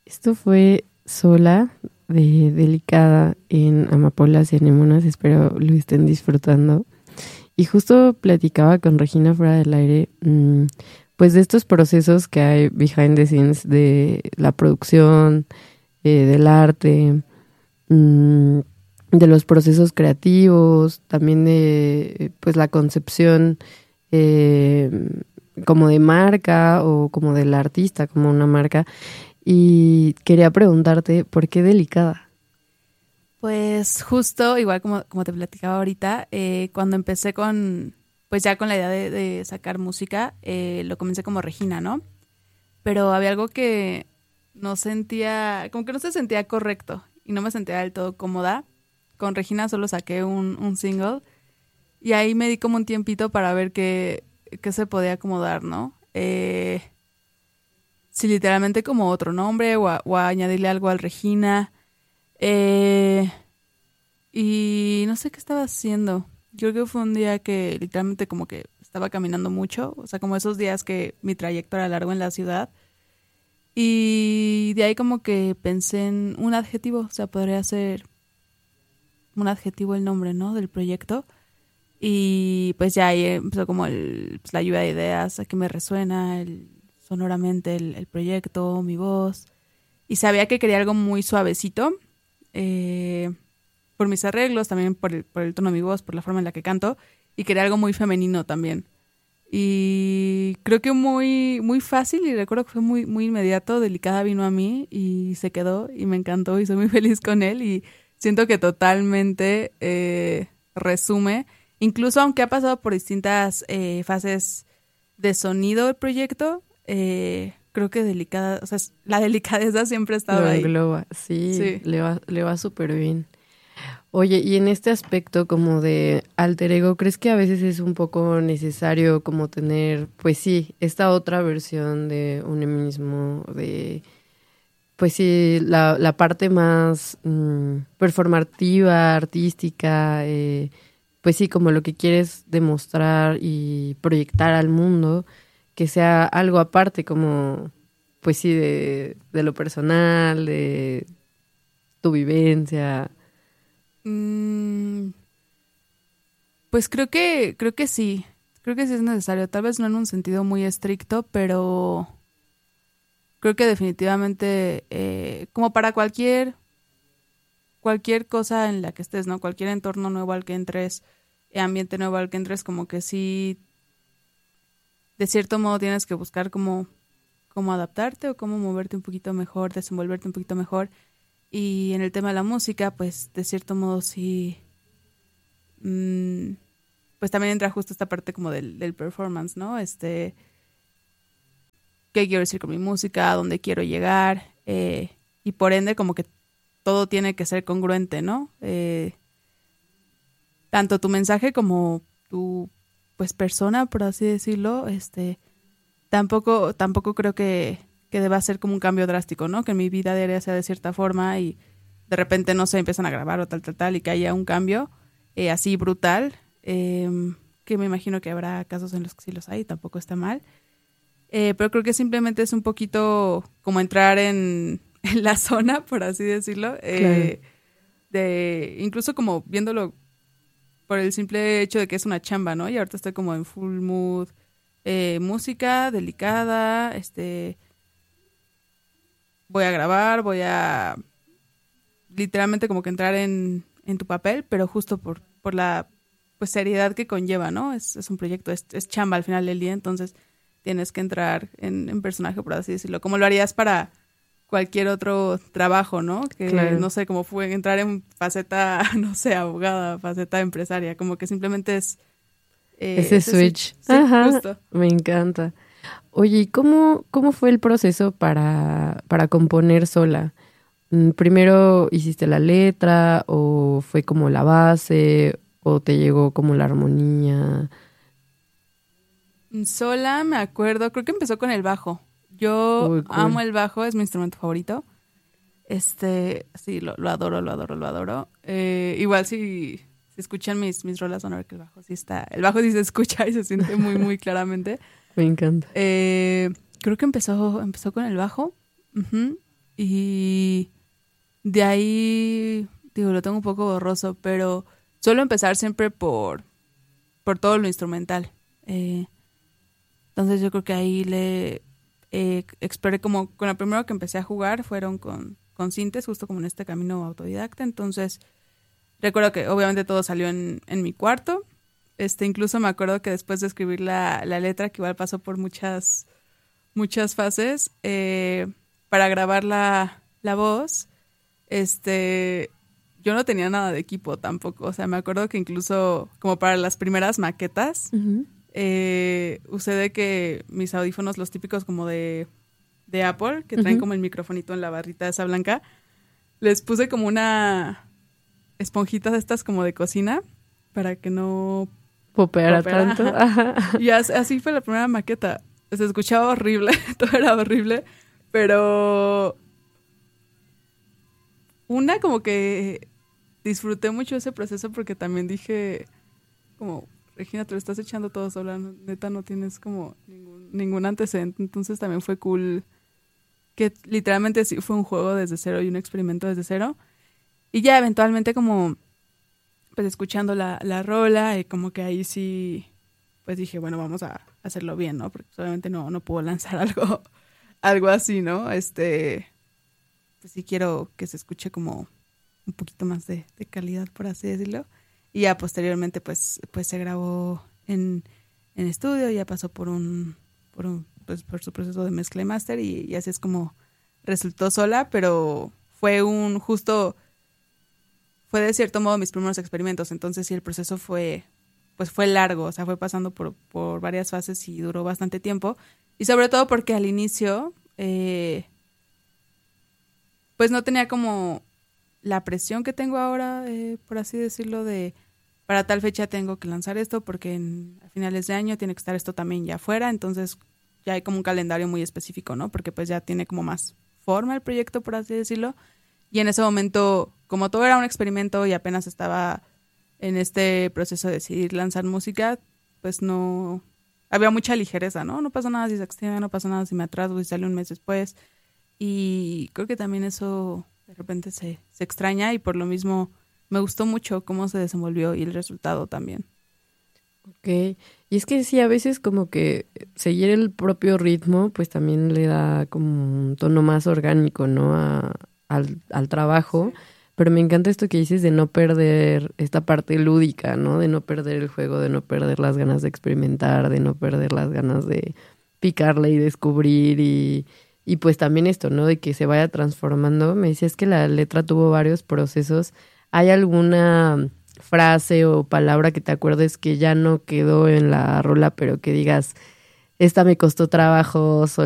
Esto fue Sola de Delicada en Amapolas y Anémonas. Espero lo estén disfrutando. Y justo platicaba con Regina fuera del aire, pues de estos procesos que hay behind the scenes de la producción, del arte, mm, de los procesos creativos, también de pues la concepción eh, como de marca o como del artista, como una marca. Y quería preguntarte, ¿por qué Delicada? Pues justo, igual como te platicaba ahorita, cuando empecé pues ya con la idea de sacar música, lo comencé como Regina, ¿no? Pero había algo que no sentía, como que no se sentía correcto y no me sentía del todo cómoda. Con Regina solo saqué un single y ahí me di como un tiempito para ver qué se podía acomodar, ¿no? Si literalmente como otro nombre o a añadirle algo al Regina. Eh, y no sé qué estaba haciendo. Creo que fue un día que literalmente como que estaba caminando mucho, o sea, como esos días que mi trayecto era largo en la ciudad. Y de ahí como que pensé en un adjetivo, o sea, podría ser un adjetivo el nombre, ¿no? Del proyecto. Y pues ya ahí empezó como pues, la lluvia de ideas, a que me resuena sonoramente el proyecto, mi voz. Y sabía que quería algo muy suavecito. Por mis arreglos, también por el tono de mi voz, por la forma en la que canto, y quería algo muy femenino también. Y creo que muy fácil, y recuerdo que fue muy inmediato. Delicada vino a mí y se quedó y me encantó y soy muy feliz con él y siento que totalmente resume, incluso aunque ha pasado por distintas fases de sonido el proyecto, creo que Delicada, o sea, la delicadeza siempre ha estado Lo ahí. engloba, sí, Sí. le va súper bien. Oye, y en este aspecto como de alter ego, ¿crees que a veces es un poco necesario como tener, pues sí, esta otra versión de uno mismo, de, pues sí, la parte más performativa, artística, pues sí, como lo que quieres demostrar y proyectar al mundo, que sea algo aparte, como, pues sí, de lo personal, de tu vivencia? Mm, pues creo que sí. Creo que sí es necesario. Tal vez no en un sentido muy estricto, pero creo que definitivamente, como para cualquier cosa en la que estés, ¿no? Cualquier entorno nuevo al que entres, ambiente nuevo al que entres, como que sí, de cierto modo tienes que buscar cómo adaptarte o cómo moverte un poquito mejor, desenvolverte un poquito mejor. Y en el tema de la música, pues de cierto modo sí, mm, pues también entra justo esta parte como del performance, ¿no? Qué quiero decir con mi música, a dónde quiero llegar, y por ende como que todo tiene que ser congruente, ¿no? Tanto tu mensaje como tu pues persona, por así decirlo, tampoco creo que deba ser como un cambio drástico, ¿no? Que mi vida diaria sea de cierta forma y de repente no se empiezan a grabar o tal, y que haya un cambio así brutal, que me imagino que habrá casos en los que sí los hay, tampoco está mal. Pero creo que simplemente es un poquito como entrar en la zona, por así decirlo, Claro. de incluso como viéndolo por el simple hecho de que es una chamba, ¿no? Y ahorita estoy como en full mood, música delicada, voy a grabar, voy a literalmente como que entrar en tu papel, pero justo por la pues seriedad que conlleva, ¿no? Es un proyecto, es chamba al final del día, entonces tienes que entrar en personaje, por así decirlo, como lo harías para cualquier otro trabajo, ¿no? Que Claro, no sé, como fue entrar en faceta, no sé, abogada, faceta empresaria, como que simplemente ese ese switch. switch. Sí, Ajá, justo. me encanta. Oye, ¿y cómo fue el proceso para componer sola? ¿Primero hiciste la letra o fue como la base o te llegó como la armonía? Sola, me acuerdo, creo que empezó con el bajo. Yo Uy, amo cool. el bajo, es mi instrumento favorito. Sí, lo adoro, lo adoro, lo adoro. Igual si escuchan mis rolas van a ver que el bajo sí está, el bajo sí se escucha y se siente muy claramente. Me encanta. Creo que empezó con el bajo. Ujú. Y de ahí, digo, lo tengo un poco borroso, pero suelo empezar siempre por todo lo instrumental. Entonces yo creo que ahí le exploré como, con lo primero que empecé a jugar fueron con sintes, justo como en este camino autodidacta. Entonces recuerdo que obviamente todo salió en mi cuarto. Incluso me acuerdo que después de escribir la letra, que igual pasó por muchas fases, para grabar la voz, yo no tenía nada de equipo tampoco. O sea, me acuerdo que incluso como para las primeras maquetas, usé de que mis audífonos, los típicos como de Apple, que traen como el microfonito en la barrita esa blanca, les puse como una esponjita de estas como de cocina para que no popeara tanto. Ajá. Y así fue la primera maqueta. Se escuchaba horrible, todo era horrible, pero como que disfruté mucho ese proceso porque también dije como, Regina, te lo estás echando todo sola, neta no tienes como ningún antecedente, entonces también fue cool que literalmente sí fue un juego desde cero y un experimento desde cero. Y ya eventualmente como pues escuchando la rola y como que ahí sí pues dije, bueno, vamos a hacerlo bien, ¿no? Porque obviamente no puedo lanzar algo así, ¿no? Pues sí quiero que se escuche como un poquito más de calidad, por así decirlo. Y ya posteriormente pues se grabó en estudio, ya pasó por su proceso de mezcla y máster y así es como resultó sola, pero fue fue de cierto modo mis primeros experimentos, entonces sí el proceso fue largo, o sea, fue pasando por varias fases y duró bastante tiempo. Y sobre todo porque al inicio, pues no tenía como la presión que tengo ahora, por así decirlo, de para tal fecha tengo que lanzar esto porque a finales de año tiene que estar esto también ya afuera, entonces ya hay como un calendario muy específico, ¿no? Porque pues ya tiene como más forma el proyecto, por así decirlo. Y en ese momento, como todo era un experimento y apenas estaba en este proceso de decidir lanzar música, pues no había mucha ligereza, ¿no? No pasa nada si se extiende, no pasa nada si me atraso, si sale un mes después. Y creo que también eso de repente se extraña y por lo mismo me gustó mucho cómo se desenvolvió y el resultado también. Ok, y es que sí, a veces como que seguir el propio ritmo, pues también le da como un tono más orgánico, ¿no? Al trabajo. Sí. Pero me encanta esto que dices de no perder esta parte lúdica, ¿no? De no perder el juego, de no perder las ganas de experimentar, de no perder las ganas de picarle y descubrir y pues también esto, ¿no? De que se vaya transformando. Me decías que la letra tuvo varios procesos. ¿Hay alguna frase o palabra que te acuerdes que ya no quedó en la rola, pero que digas, esta me costó trabajo